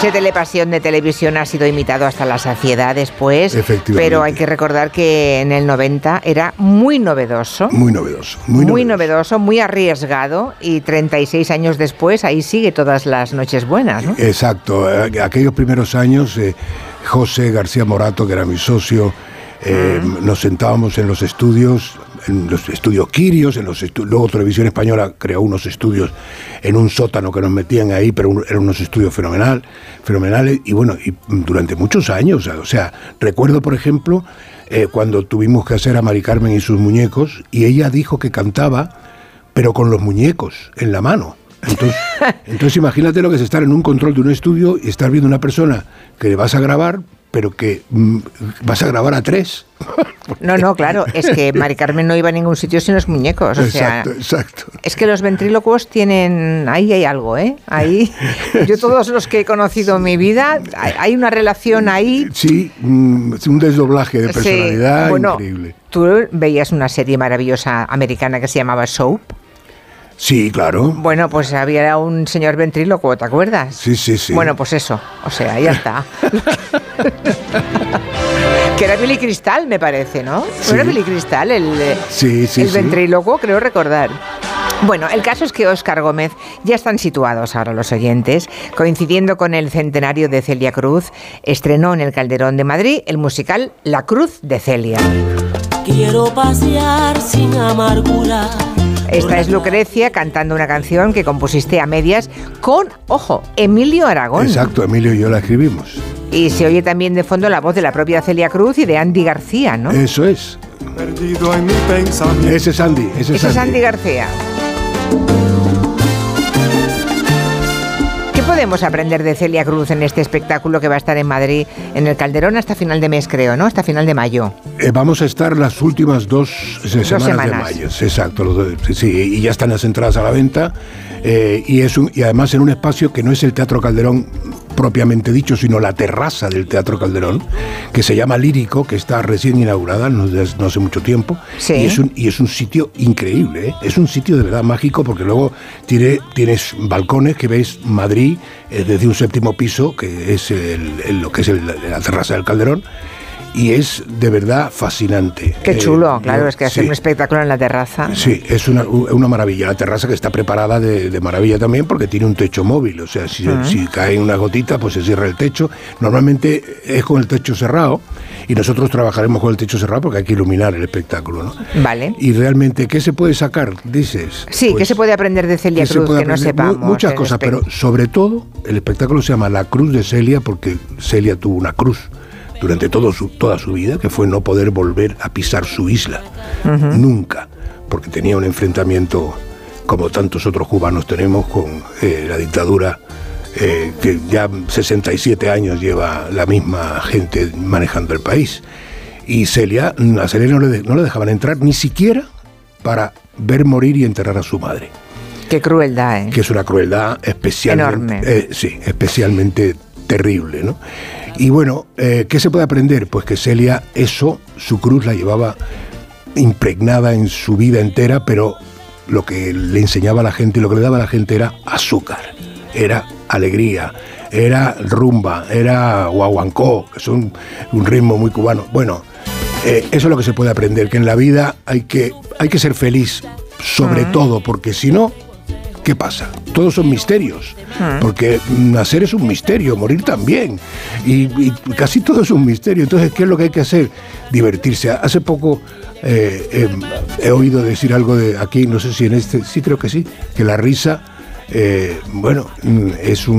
Ese Telepasión de televisión ha sido imitado hasta la saciedad después, pero hay que recordar que en el 90 era muy novedoso. Muy novedoso, muy arriesgado, y 36 años después ahí sigue todas las noches buenas, ¿no? Exacto, aquellos primeros años, José García Morato, que era mi socio, nos sentábamos en los estudios Quirios, luego Televisión Española creó unos estudios en un sótano que nos metían ahí, pero eran unos estudios fenomenales, y bueno, y durante muchos años, o sea, recuerdo, por ejemplo, cuando tuvimos que hacer a Mari Carmen y sus muñecos, y ella dijo que cantaba, pero con los muñecos en la mano. Entonces imagínate lo que es estar en un control de un estudio y estar viendo una persona que le vas a grabar, pero que vas a grabar a 3. No, claro, es que Mari Carmen no iba a ningún sitio sin los muñecos. Exacto. Es que los ventrílocuos tienen... Ahí hay algo, ¿eh? Ahí, yo todos los que he conocido en mi vida, hay una relación ahí... Sí, un desdoblaje de personalidad increíble. ¿Tú veías una serie maravillosa americana que se llamaba Soap? Sí, claro. Bueno, pues había un señor ventrílocuo, ¿te acuerdas? Sí. Bueno, pues eso, o sea, ya está. Que era Billy Crystal, me parece, ¿no? Sí. ¿No era Billy Crystal el ventrílocuo? Creo recordar. Bueno, el caso es que Óscar Gómez ya están situados ahora los oyentes. Coincidiendo con el centenario de Celia Cruz, estrenó en el Calderón de Madrid el musical La Cruz de Celia. Quiero pasear sin amargura. Esta es Lucrecia cantando una canción que compusiste a medias con, ojo, Emilio Aragón. Exacto, Emilio y yo la escribimos. Y se oye también de fondo la voz de la propia Celia Cruz y de Andy García, ¿no? Eso es. Perdido en mi pensamiento. Ese es Andy. Ese es Andy García. ¿Qué podemos aprender de Celia Cruz en este espectáculo que va a estar en Madrid, en el Calderón, hasta final de mes, creo, ¿no? Hasta final de mayo. Vamos a estar las últimas dos semanas de mayo. Exacto, sí, y ya están las entradas a la venta. Y además en un espacio que no es el Teatro Calderón propiamente dicho, sino la terraza del Teatro Calderón, que se llama Lírico, que está recién inaugurada, no hace mucho tiempo. Sí. Y es un sitio increíble, ¿eh? Es un sitio de verdad mágico, porque luego tienes balcones que ves Madrid desde un 7º piso, que es lo que es la terraza del Calderón. Y es de verdad fascinante. Qué chulo, claro, es que hacer un espectáculo en la terraza. Sí, es una maravilla. La terraza, que está preparada de maravilla también, porque tiene un techo móvil. O sea, si cae una gotita, pues se cierra el techo. Normalmente es con el techo cerrado, y nosotros trabajaremos con el techo cerrado porque hay que iluminar el espectáculo, ¿no? Vale. Y realmente, ¿qué se puede sacar, dices? Sí, pues, ¿qué se puede aprender de Celia Cruz que no sepamos? Muchas cosas, pero sobre todo el espectáculo se llama La Cruz de Celia, porque Celia tuvo una cruz durante toda su vida, que fue no poder volver a pisar su isla. Nunca, porque tenía un enfrentamiento, como tantos otros cubanos tenemos, con la dictadura, que ya 67 años lleva la misma gente manejando el país. Y a Celia no le dejaban entrar ni siquiera para ver morir y enterrar a su madre. Qué crueldad, ¿eh? Que es una crueldad especialmente... Enorme. Sí, especialmente terrible, ¿no? Y bueno, ¿qué se puede aprender? Pues que Celia, su cruz la llevaba impregnada en su vida entera, pero lo que le enseñaba a la gente, lo que le daba a la gente era azúcar, era alegría, era rumba, era guaguancó, que es un ritmo muy cubano. Bueno, eso es lo que se puede aprender, que en la vida hay que ser feliz, sobre todo, porque si no, ¿qué pasa? Todos son misterios, porque nacer es un misterio, morir también, y casi todo es un misterio. Entonces, ¿qué es lo que hay que hacer? Divertirse. Hace poco he oído decir algo de aquí, no sé si sí creo que sí, que la risa, es